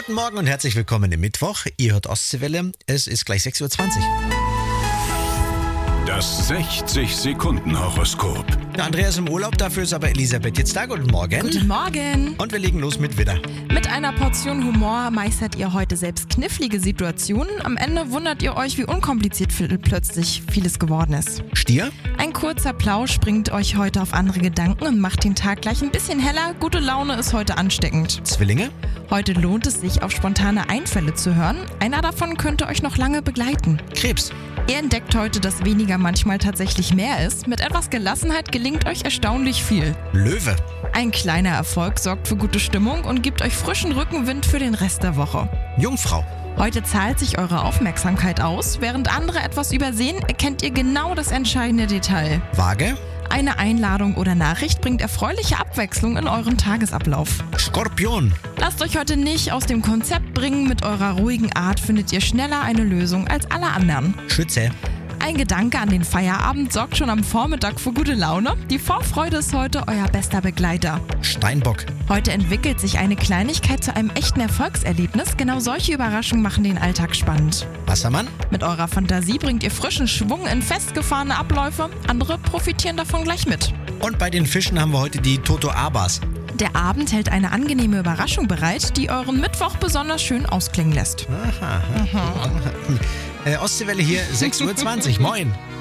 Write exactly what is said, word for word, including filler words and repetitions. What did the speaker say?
Guten Morgen und herzlich willkommen im Mittwoch. Ihr hört Ostseewelle. Es ist gleich sechs Uhr zwanzig. Das sechzig-Sekunden-Horoskop. Der Andreas im Urlaub, dafür ist aber Elisabeth jetzt da. Guten Morgen. Guten Morgen. Und wir legen los mit Widder. Mit einer Portion Humor meistert ihr heute selbst knifflige Situationen. Am Ende wundert ihr euch, wie unkompliziert viel- plötzlich vieles geworden ist. Stier. Ein kurzer Plausch bringt euch heute auf andere Gedanken und macht den Tag gleich ein bisschen heller. Gute Laune ist heute ansteckend. Zwillinge. Heute lohnt es sich, auf spontane Einfälle zu hören. Einer davon könnte euch noch lange begleiten. Krebs. Ihr entdeckt heute, dass weniger manchmal tatsächlich mehr ist. Mit etwas Gelassenheit gelingt euch erstaunlich viel. Löwe. Ein kleiner Erfolg sorgt für gute Stimmung und gibt euch frischen Rückenwind für den Rest der Woche. Jungfrau. Heute zahlt sich eure Aufmerksamkeit aus. Während andere etwas übersehen, erkennt ihr genau das entscheidende Detail. Waage. Eine Einladung oder Nachricht bringt erfreuliche Abwechslung in euren Tagesablauf. Skorpion. Lasst euch heute nicht aus dem Konzept bringen. Mit eurer ruhigen Art findet ihr schneller eine Lösung als alle anderen. Schütze. Ein Gedanke an den Feierabend sorgt schon am Vormittag für gute Laune. Die Vorfreude ist heute euer bester Begleiter. Steinbock. Heute entwickelt sich eine Kleinigkeit zu einem echten Erfolgserlebnis. Genau solche Überraschungen machen den Alltag spannend. Wassermann. Mit eurer Fantasie bringt ihr frischen Schwung in festgefahrene Abläufe. Andere profitieren davon gleich mit. Und bei den Fischen haben wir heute die Toto-Abas. Der Abend hält eine angenehme Überraschung bereit, die euren Mittwoch besonders schön ausklingen lässt. Aha. Äh, Ostseewelle hier, sechs Uhr zwanzig. Moin.